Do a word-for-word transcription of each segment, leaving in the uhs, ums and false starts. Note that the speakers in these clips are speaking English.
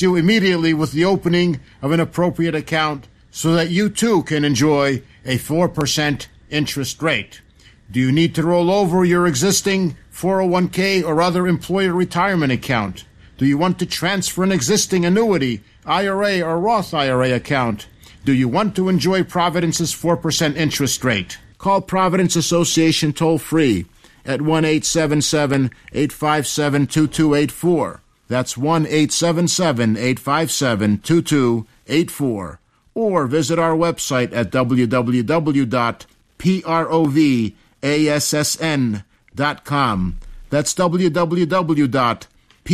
assist you immediately with the opening of an appropriate account so that you too can enjoy a four percent interest rate. Do you need to roll over your existing four oh one k or other employer retirement account? Do you want to transfer an existing annuity, I R A, or Roth I R A account? Do you want to enjoy Providence's four percent interest rate? Call Providence Association toll-free at one eight seven seven, eight five seven, two two eight four. That's one eight seven seven, eight five seven, two two eight four. Or visit our website at w w w dot provassn dot com. That's w w w dot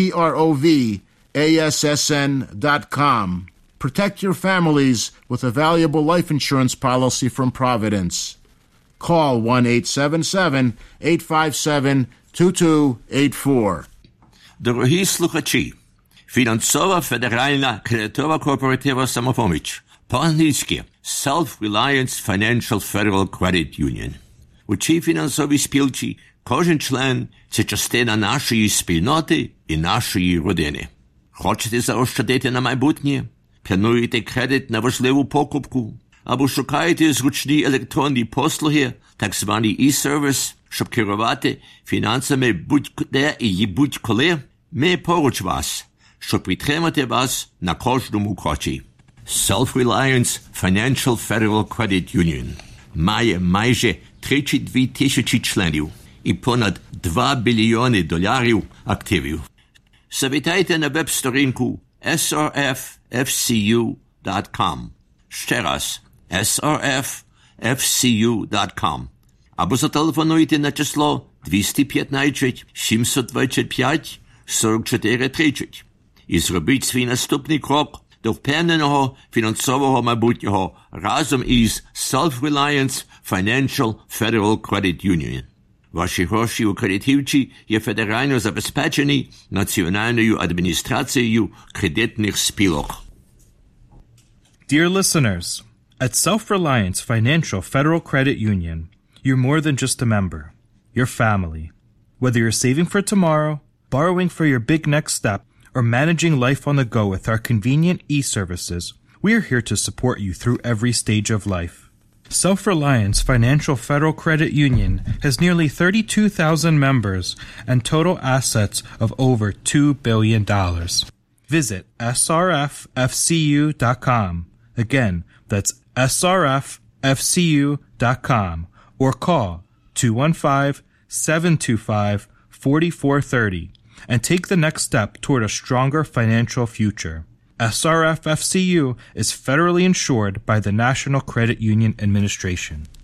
provassn dot com. Protect your families with a valuable life insurance policy from Providence. Call one eight seven seven, eight five seven, two two eight four. Дорогі слухачі, фінансова федеральна кредитова корпоратива самопоміч, по-англійськи Self-Reliance Financial Federal Credit Union. У цій фінансовій спілці кожен член – це частина нашої спільноти і нашої родини. Хочете заощадити на майбутнє? Плануєте кредит на важливу покупку? Або шукаєте зручні електронні послуги, так званий e-service, щоб керувати фінансами будь-де і будь-коли? Ми поруч вас, щоб підтримати вас на кожному кроці. Self-Reliance Financial Federal Credit Union має майже тридцять дві тисячі членів і понад два біліони доларів активів. Завітайте на веб-сторінку ес ар еф еф сі ю дот ком. Ще раз ес ар еф еф сі ю дот ком. Або зателефонуйте на число двісті п'ятнадцять, сімсот двадцять п'ять, сорок чотири тридцять і зробіть свій наступний крок до впевненого фінансового майбутнього разом із Self-Reliance Financial Federal Credit Union. Ваші гроші у кредитівці є федерально забезпечені Національною адміністрацією кредитних спілок. Dear listeners, at Self-Reliance Financial Federal Credit Union, you're more than just a member. You're family. Whether you're saving for tomorrow, borrowing for your big next step, or managing life on the go with our convenient e-services, we are here to support you through every stage of life. Self-Reliance Financial Federal Credit Union has nearly thirty-two thousand members and total assets of over two billion dollars. Visit S R F F C U dot com. Again, that's S R F F C U dot com or call two one five, seven two five, four four three zero and take the next step toward a stronger financial future. S R F F C U is federally insured by the National Credit Union Administration.